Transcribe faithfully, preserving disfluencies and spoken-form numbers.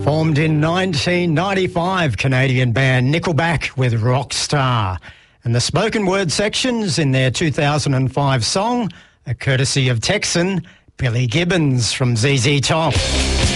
Formed in nineteen ninety-five, Canadian band Nickelback with Rockstar. And the spoken word sections in their two thousand five song are courtesy of Texan Billy Gibbons from Z Z Top.